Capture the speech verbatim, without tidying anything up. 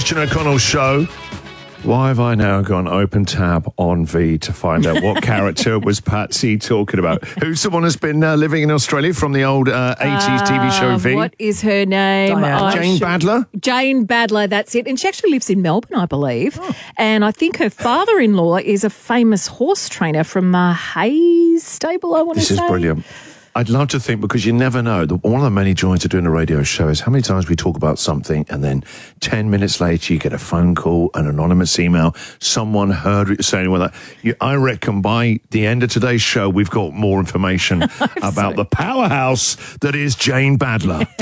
Christian O'Connell Show. Why have I now gone open tab on V to find out what character was Patsy talking about? Who's the one who's been uh, living in Australia from the old uh, eighties T V show V? What is her name? Diana. Jane should... Badler? Jane Badler, that's it. And she actually lives in Melbourne, I believe. Oh. And I think her father-in-law is a famous horse trainer from the Hayes stable, I want to say. This is brilliant. I'd love to think, because you never know, the, one of the many joys of doing a radio show is how many times we talk about something and then ten minutes later you get a phone call, an anonymous email, someone heard it saying, well, that, you, I reckon by the end of today's show we've got more information about so. the powerhouse that is Jane Badler.